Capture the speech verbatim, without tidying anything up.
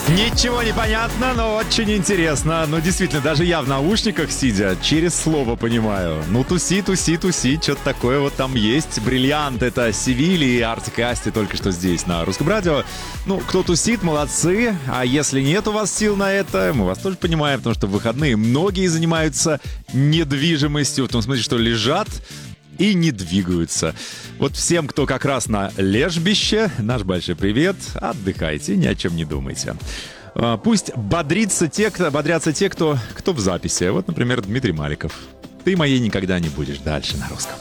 Ничего не понятно, но очень интересно. Ну, действительно, даже я в наушниках сидя, через слово понимаю. Ну, туси, туси, туси, что-то такое вот там есть. Бриллиант — это Севиль и Артик и Асти только что здесь, на Русском радио. Ну, кто тусит, молодцы. А если нет у вас сил на это, мы вас тоже понимаем, потому что в выходные многие занимаются недвижимостью, в том смысле, что лежат и не двигаются. Вот всем, кто как раз на лежбище, наш большой привет. Отдыхайте, ни о чем не думайте. Пусть бодрится те, кто, бодрятся те, кто, кто в записи. Вот, например, Дмитрий Маликов. Ты моей никогда не будешь. Дальше на русском.